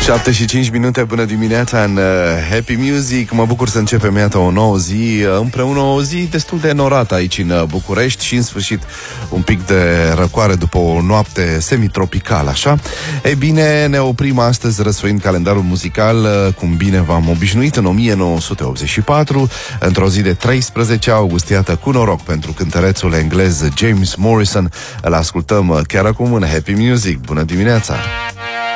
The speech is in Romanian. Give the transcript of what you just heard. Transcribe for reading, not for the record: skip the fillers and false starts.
7:05, bună dimineața în Happy Music. Mă bucur să începem, iată, o nouă zi împreună, o zi destul de enorată aici în București și în sfârșit un pic de răcoare după o noapte semitropicală, așa. Ei bine, ne oprim astăzi răsfoind calendarul muzical, cum bine v-am obișnuit, în 1984, într-o zi de 13 august, iată, cu noroc pentru cântărețul englez James Morrison. Îl ascultăm chiar acum în Happy Music. Bună dimineața!